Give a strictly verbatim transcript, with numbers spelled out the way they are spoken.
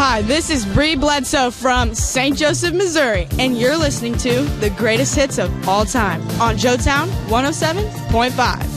Hi, this is Bree Bledsoe from Saint Joseph, Missouri, and you're listening to the greatest hits of all time on Joetown one oh seven point five.